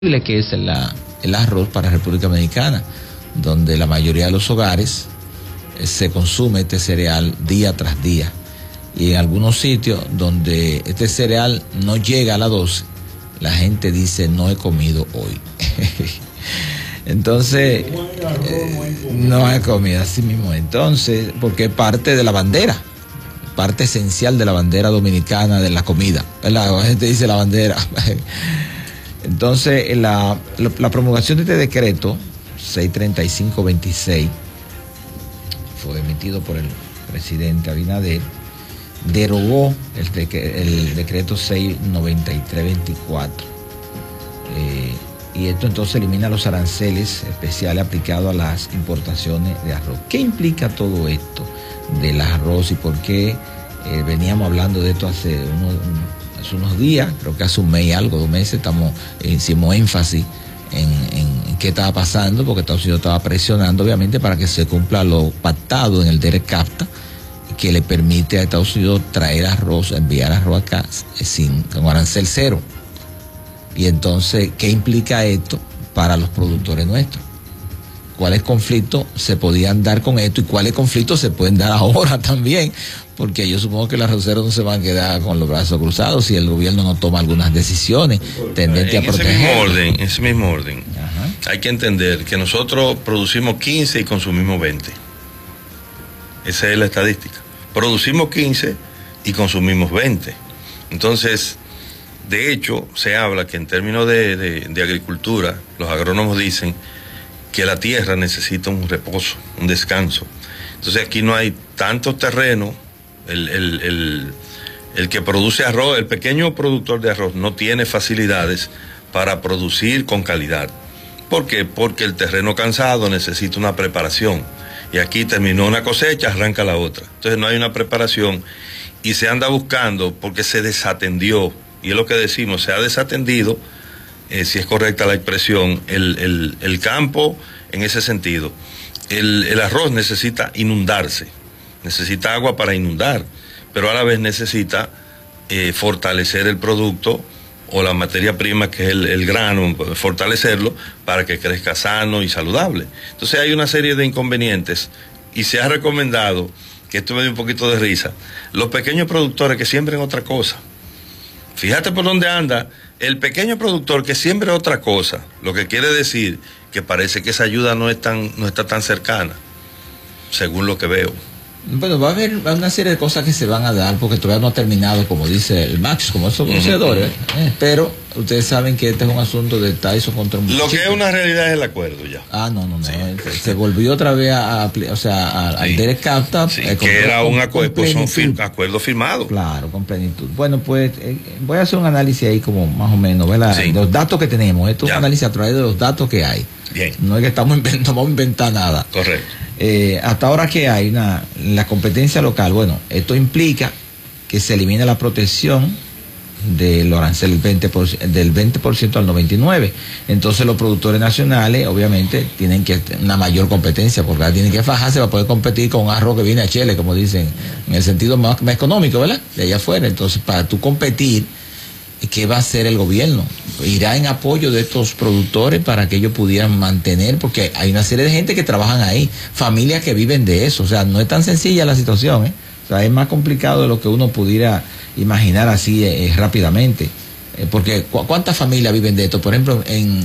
que es el arroz para República Dominicana, donde la mayoría de los hogares se consume este cereal día tras día. Y en algunos sitios donde este cereal no llega a las 12, la gente dice no he comido hoy. Entonces, no he comido, así mismo. Entonces, porque es parte de la bandera, parte esencial de la bandera dominicana de la comida. La gente dice la bandera. Entonces, la promulgación de este decreto 635-26 fue emitido por el presidente Abinader, derogó el decreto 693-24 y esto entonces elimina los aranceles especiales aplicados a las importaciones de arroz. ¿Qué implica todo esto del arroz y por qué veníamos hablando de esto hace unos días? Creo que hace un mes y algo, 2 meses, hicimos énfasis en qué estaba pasando, porque Estados Unidos estaba presionando obviamente para que se cumpla lo pactado en el DERECAFTA, que le permite a Estados Unidos traer arroz, enviar arroz acá con arancel cero. Y entonces, ¿qué implica esto para los productores nuestros? ¿Cuáles conflictos se podían dar con esto y cuáles conflictos se pueden dar ahora también? Porque yo supongo que los arroceros no se van a quedar con los brazos cruzados si el gobierno no toma algunas decisiones tendentes a proteger. En ese mismo orden, hay que entender que nosotros producimos 15 y consumimos 20. Esa es la estadística. Producimos 15 y consumimos 20. Entonces, de hecho, se habla que en términos de agricultura, los agrónomos dicen que la tierra necesita un reposo, un descanso. Entonces aquí no hay tanto terreno. El que produce arroz, el pequeño productor de arroz no tiene facilidades para producir con calidad. ¿Por qué? Porque el terreno cansado necesita una preparación. Y aquí terminó una cosecha, arranca la otra. Entonces no hay una preparación y se anda buscando porque se desatendió. Y es lo que decimos, se ha desatendido, si es correcta la expresión, el campo en ese sentido. El arroz necesita inundarse, necesita agua para inundar, pero a la vez necesita fortalecer el producto o la materia prima que es el grano, fortalecerlo para que crezca sano y saludable. Entonces hay una serie de inconvenientes y se ha recomendado, que esto me dio un poquito de risa, los pequeños productores que siembren otra cosa. Fíjate por dónde anda el pequeño productor que siembra otra cosa, lo que quiere decir que parece que esa ayuda no está tan cercana, según lo que veo. Bueno, va a haber una serie de cosas que se van a dar porque todavía no ha terminado, como dice el Max, como esos conocedores, pero ustedes saben que este es un asunto de Tyson contra un municipio. Lo que es una realidad es el acuerdo ya. No. Sí. Se volvió otra vez al DERECAFTA. Sí, que era un acuerdo firmado. Claro, con plenitud. Bueno, pues voy a hacer un análisis ahí como más o menos, ¿verdad? Sí. Los datos que tenemos, esto es un análisis a través de los datos que hay. Bien. No es que vamos a inventar nada. Correcto. Hasta ahora que hay la competencia local, bueno, esto implica que se elimina la protección del arancel del 20% al 99%. Entonces los productores nacionales obviamente tienen que una mayor competencia porque ahora tienen que fajarse para poder competir con un arroz que viene a Chile, como dicen, en el sentido más económico, ¿verdad? De allá afuera. Entonces, para tú competir, ¿qué va a hacer el gobierno? Irá en apoyo de estos productores para que ellos pudieran mantener, porque hay una serie de gente que trabajan ahí, familias que viven de eso, o sea, no es tan sencilla la situación, ¿eh? O sea, es más complicado de lo que uno pudiera imaginar así rápidamente, porque ¿cuántas familias viven de esto? Por ejemplo,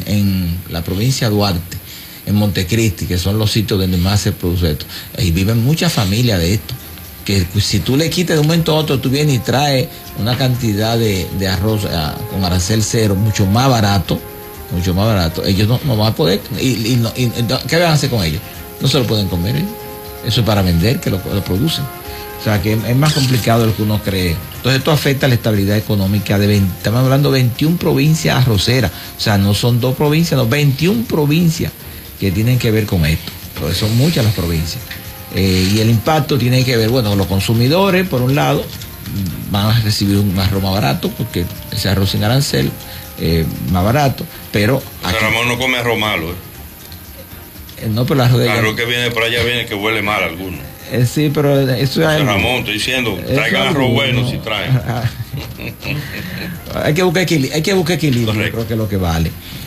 en la provincia de Duarte, en Montecristi, que son los sitios donde más se produce esto, ahí viven muchas familias de esto, que si tú le quitas de un momento a otro, tú vienes y traes una cantidad de arroz con arancel cero, mucho más barato, ellos no van a poder, ¿qué van a hacer con ellos? No se lo pueden comer, ¿eh? Eso es para vender, que lo producen. O sea, que es más complicado de lo que uno cree. Entonces, esto afecta la estabilidad económica estamos hablando de 21 provincias arroceras, o sea, no son 2 provincias, no, 21 provincias que tienen que ver con esto, entonces son muchas las provincias. Y el impacto tiene que ver, bueno, los consumidores, por un lado, van a recibir un arroz más barato, porque ese arroz sin arancel más barato, pero... Aquí, Ramón no come arroz malo, no, pero el arroz que viene por allá viene que huele mal a alguno. Sí, pero eso es... Ramón, estoy diciendo, traigan arroz bueno si traen. Hay que buscar equilibrio, correcto. Creo que es lo que vale.